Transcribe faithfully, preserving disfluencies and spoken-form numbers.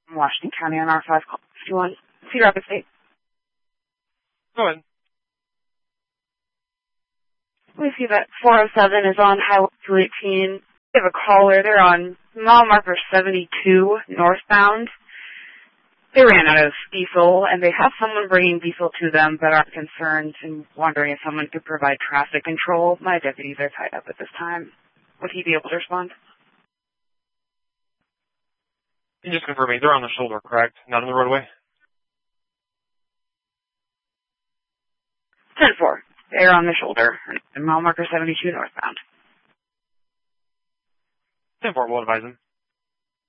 Washington County on R five fifty-one, Cedar Rapids State. Go ahead. We see that four oh seven is on Highway two eighteen. We have a caller. They're on mile marker seventy-two northbound. They ran out of diesel, and they have someone bringing diesel to them but are concerned and wondering if someone could provide traffic control. My deputies are tied up at this time. Would he be able to respond? Can you just confirm me? They're on the shoulder, correct? Not on the roadway? ten four. They're on the shoulder, and mile marker seventy-two northbound. ten four, we'll advise him.